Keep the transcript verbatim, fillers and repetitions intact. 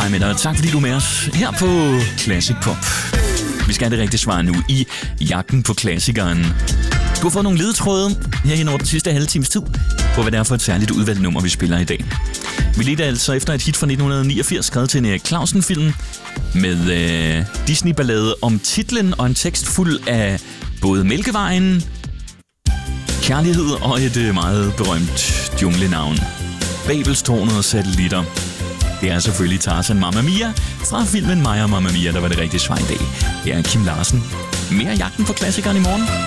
dig med dig. Tak fordi du er med os her på Classic Pop. Vi skal have det rigtige svar nu i jagten på klassikeren. Du har fået nogle ledetråde her i den sidste halve times tid på, hvad det er for et særligt udvalgt nummer, vi spiller i dag. Vi ledte altså efter et hit fra nitten niogfirs, skrevet til en Erik Clausen-film med øh, Disney-ballade om titlen og en tekst fuld af både Mælkevejen, kærlighed og et øh, meget berømt junglenavn. Babelstårnet og satellitter. Det er selvfølgelig Tarzan Mamma Mia fra filmen Mig og Mamma Mia, der var det rigtige svar i dag. Det er Kim Larsen. Mere jagten på klassikeren i morgen.